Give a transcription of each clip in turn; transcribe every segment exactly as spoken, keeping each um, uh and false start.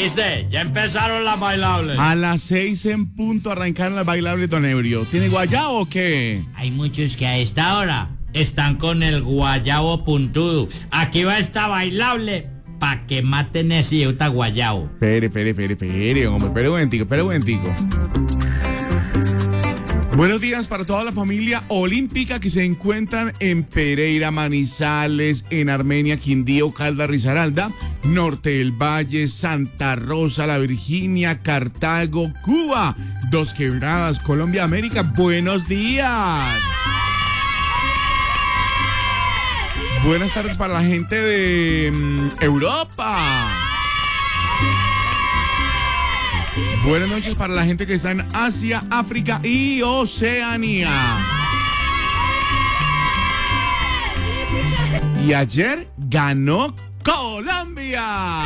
¿Oíste? Ya empezaron las bailables. A las seis en punto arrancaron las bailables, don Ebrio. ¿Tiene guayabo o qué? Hay muchos que a esta hora están con el guayabo puntudo. Aquí va esta bailable pa' que maten ese idiota guayabo. Espere, espere, espere, espere, hombre. Espere un momentico, espere un momentico. Buenos días para toda la familia olímpica que se encuentran en Pereira, Manizales, en Armenia, Quindío, Caldas, Risaralda, Norte del Valle, Santa Rosa, La Virginia, Cartago, Cuba, Dos Quebradas, Colombia, América. Buenos días. Buenas tardes para la gente de um, Europa. Buenas noches para la gente que está en Asia, África y Oceanía. Y ayer ganó Colombia.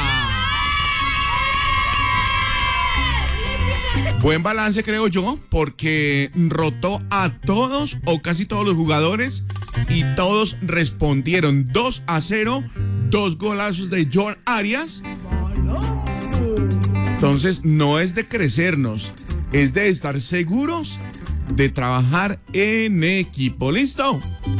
Buen balance, creo yo, porque rotó a todos o casi todos los jugadores y todos respondieron. Dos a cero, dos golazos de John Arias. Entonces, no es de crecernos, es de estar seguros de trabajar en equipo. ¿Listo?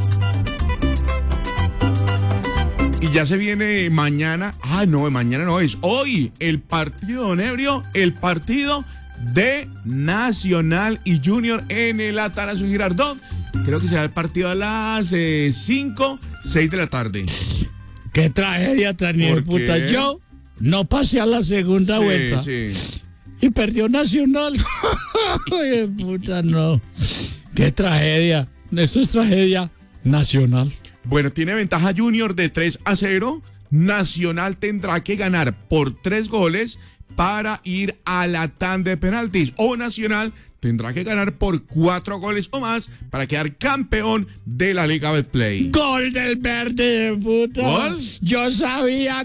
Y ya se viene mañana. Ah, no, mañana no, es hoy el partido, don Ebrio, el partido de Nacional y Junior en el Atanasio Girardot. Creo que será el partido a las cinco, seis de la tarde. Qué tragedia, Tranier, puta. Yo no pasé a la segunda sí, vuelta. Sí. Y perdió Nacional. Oye, puta, no. Qué tragedia. Esto es tragedia nacional. Bueno, tiene ventaja Junior de tres a cero. Nacional tendrá que ganar por tres goles para ir a la tanda de penaltis. O Nacional tendrá que ganar por cuatro goles o más para quedar campeón de la Liga Betplay. Gol del verde, puta. ¿Gol? Yo sabía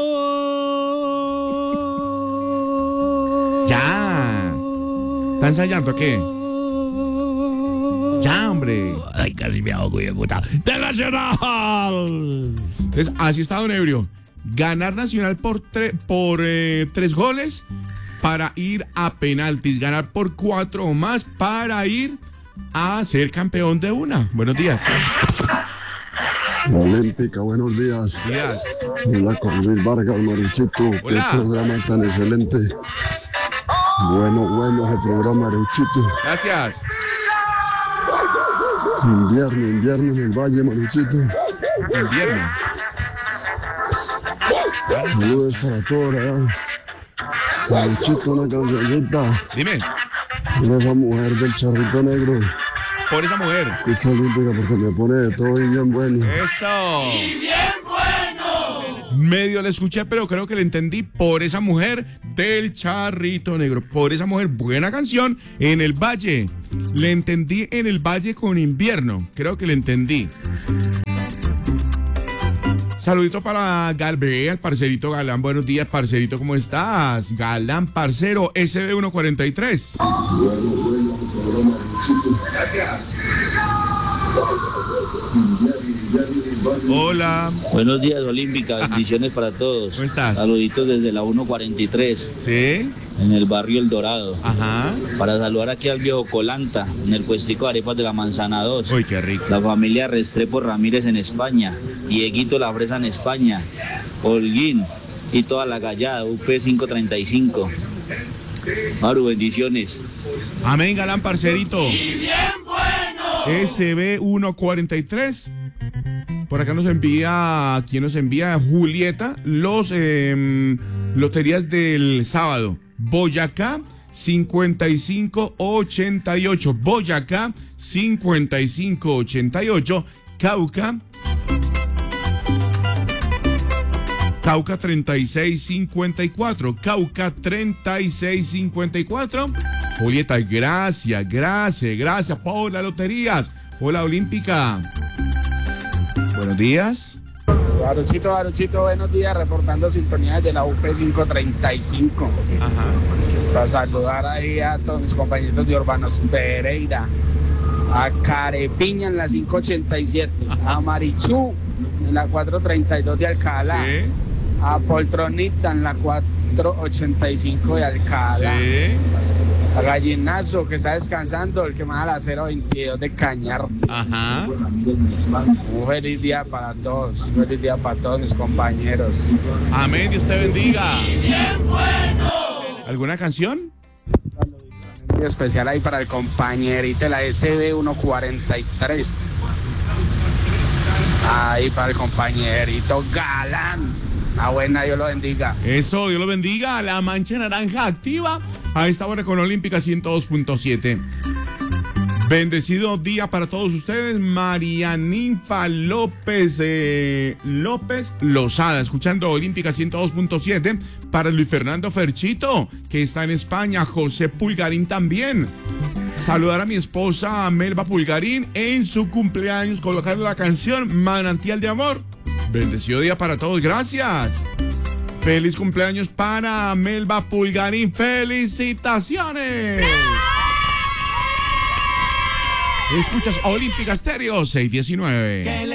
gol. Ya. ¿Está ensayando qué? Ya, hombre. Ay, casi me ahogo, puta. ¡De Nacional! Entonces, así está don Ebrio. Ganar Nacional por, tre por eh, tres goles para ir a penaltis. Ganar por cuatro o más para ir a ser campeón de una. Buenos días. Olímpica, buenos días. Días. Hola, con Luis Vargas, Maruchito. Qué programa tan excelente. Bueno, bueno ese programa, Maruchito. Gracias. Invierno, invierno en el Valle, Maruchito. Invierno. Saludos para todos, ¿verdad? Maruchito, una cancioncita. Dime. Por esa mujer del charrito negro. Por esa mujer. Escucha Olímpica porque me pone de todo y bien bueno. Eso. ¡Y bien bueno! Medio le escuché, pero creo que le entendí. Por esa mujer del charrito negro. Por esa mujer, buena canción en el Valle. Le entendí en el Valle con invierno. Creo que le entendí. Saludito para Galvé, al parcerito Galán. Buenos días, parcerito, ¿cómo estás? Galán, parcero, S B ciento cuarenta y tres. Gracias. Hola. Buenos días, Olímpica. Bendiciones para todos. ¿Cómo estás? Saluditos desde la ciento cuarenta y tres. ¿Sí? En el barrio El Dorado. Ajá. Para saludar aquí al viejo Colanta, en el puestico de arepas de la Manzana dos. Uy, qué rico. La familia Restrepo Ramírez en España. Dieguito La Fresa en España. Holguín y toda la gallada, U P quinientos treinta y cinco. Maru, bendiciones. Amén, Galán, parcerito. ¡Y bien bueno! S B ciento cuarenta y tres. Por acá nos envía, ¿quién nos envía? Julieta, los eh, loterías del sábado. Boyacá, cincuenta y cinco ochenta y ocho. Boyacá, cincuenta y cinco ochenta y ocho. Cauca. Cauca, treinta y seis cincuenta y cuatro. Cauca, treinta y seis cincuenta y cuatro. Julieta, gracias, gracias, gracias por las loterías. Hola, Olímpica. Buenos días. Baruchito, Baruchito, buenos días, reportando sintonía de la U P quinientos treinta y cinco. Ajá. Para saludar ahí a todos mis compañeros de Urbanos Pereira, a Carepiña en la quinientos ochenta y siete, a Marichú en la cuatrocientos treinta y dos de Alcalá, Sí. a Poltronita en la, metro ochenta y cinco de Alcalá. Sí. A Gallinazo, que está descansando, el que más a la cero veintidós de Cañar. Ajá. Un feliz día para todos, un feliz día para todos mis compañeros. Amén, Dios te bendiga. ¿Alguna canción? Un especial ahí para el compañerito de la S B ciento cuarenta y tres. Ahí para el compañerito Galán. Ah, buena, Dios lo bendiga. Eso, Dios lo bendiga. La mancha naranja activa a esta hora con Olímpica ciento dos punto siete. Bendecido día para todos ustedes. María Ninfa López eh, López Lozada, escuchando Olímpica ciento dos punto siete. Para Luis Fernando Ferchito, que está en España. José Pulgarín también. Saludar a mi esposa Melba Pulgarín en su cumpleaños, colocar la canción Manantial de Amor. Bendecido día para todos, gracias. Feliz cumpleaños para Melba Pulgarín, felicitaciones. Escuchas Olímpica Estéreo seiscientos diecinueve.